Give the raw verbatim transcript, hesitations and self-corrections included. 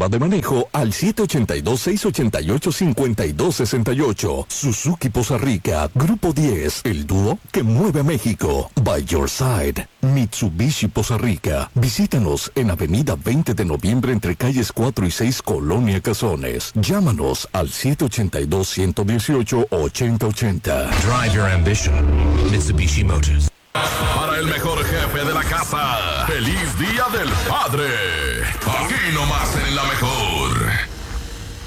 prueba de manejo al siete ocho dos, seis ocho ocho, cinco dos seis ocho. Suzuki Poza Rica, Grupo diez, el dúo que mueve a México. By your side, Mitsubishi Poza Rica. Visítanos en Avenida veinte de noviembre entre calles cuatro y seis, Colonia Cazones. Llámanos al siete ocho dos, uno uno ocho, ocho cero ocho cero. Drive your ambition, Mitsubishi Motors. Para el mejor jefe de la casa, feliz Día del Padre. Aquí nomás en La Mejor.